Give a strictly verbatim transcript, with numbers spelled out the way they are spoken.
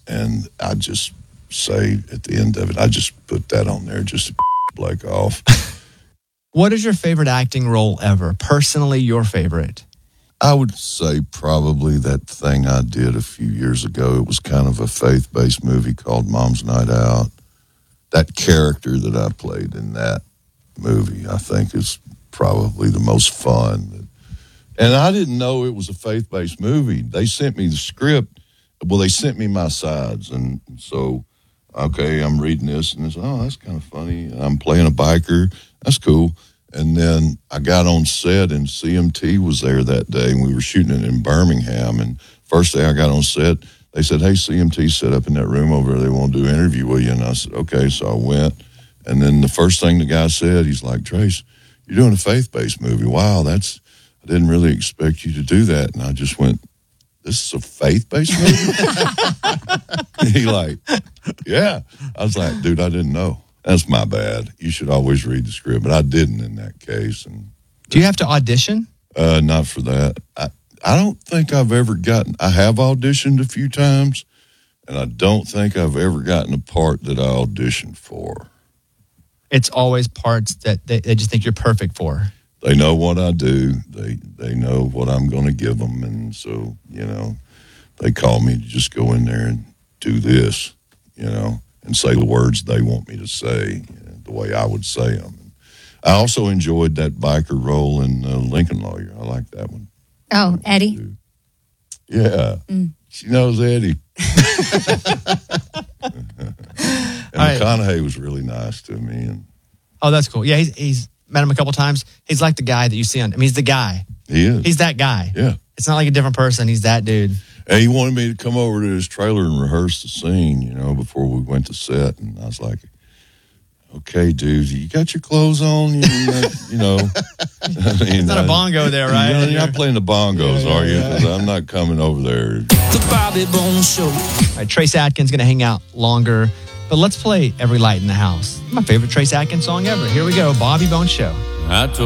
and I just say at the end of it, I just put that on there just to Blake off. What is your favorite acting role ever? Personally, your favorite? I would say probably that thing I did a few years ago. It was kind of a faith-based movie called Mom's Night Out. That character that I played in that movie, I think, is probably the most fun. And I didn't know it was a faith-based movie. They sent me the script. Well, they sent me my sides. And so, okay, I'm reading this, and it's, oh, that's kind of funny. I'm playing a biker. That's cool. And then I got on set, and C M T was there that day, and we were shooting it in Birmingham. And first day I got on set, they said, hey, C M T set up in that room over there. They want to do an interview with you. And I said, okay. So I went. And then the first thing the guy said, he's like, Trace, you're doing a faith-based movie. Wow, that's, I didn't really expect you to do that. And I just went, this is a faith-based movie? He like, yeah. I was like, dude, I didn't know. That's my bad. You should always read the script, but I didn't in that case. And do you have to audition? Uh, not for that. I, I don't think I've ever gotten, I have auditioned a few times, and I don't think I've ever gotten a part that I auditioned for. It's always parts that they, they just think you're perfect for. They know what I do. They they know what I'm going to give them, and so, you know, they call me to just go in there and do this, you know, and say the words they want me to say, you know, the way I would say them. I also enjoyed that biker role in uh, Lincoln Lawyer. I like that one. Oh, Eddie? Yeah. Mm. She knows Eddie. And right. McConaughey was really nice to me. And oh, that's cool. Yeah, he's, he's met him a couple times. He's like the guy that you see on, I mean, he's the guy. He is. He's that guy. Yeah. It's not like a different person. He's that dude. And he wanted me to come over to his trailer and rehearse the scene, you know, before we went to set. And I was like, okay, dude, you got your clothes on? You, you know. I mean, it's not I, a bongo there, right? You know, you're not playing the bongos, yeah, yeah, are you? Because yeah. I'm not coming over there. The Bobby Bones Show. All right, Trace Adkins going to hang out longer. But let's play Every Light in the House. My favorite Trace Adkins song ever. Here we go, Bobby Bones Show. I